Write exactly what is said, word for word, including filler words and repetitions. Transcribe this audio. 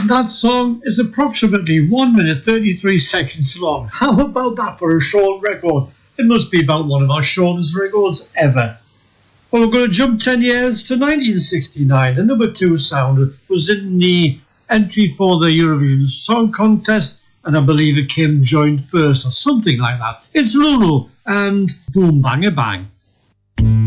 And that song is approximately one minute thirty-three seconds long. How about that for a short record? It must be about one of our shortest records ever. Well, we're going to jump ten years to nineteen sixty-nine. The number two sound was in the entry for the Eurovision Song Contest, and I believe it came joined first or something like that. It's Lulu and Boom Bang a Bang.